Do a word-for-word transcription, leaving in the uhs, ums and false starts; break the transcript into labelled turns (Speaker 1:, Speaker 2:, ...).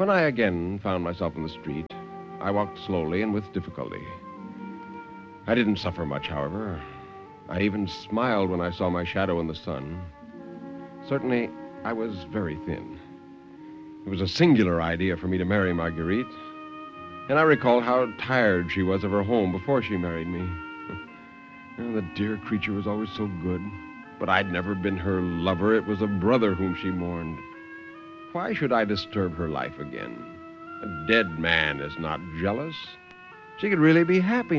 Speaker 1: When I again found myself in the street, I walked slowly and with difficulty. I didn't suffer much, however. I even smiled when I saw my shadow in the sun. Certainly, I was very thin. It was a singular idea for me to marry Marguerite, and I recalled how tired she was of her home before she married me. And the dear creature was always so good, but I'd never been her lover. It was a brother whom she mourned. Why should I disturb her life again? A dead man is not jealous. She could really be happy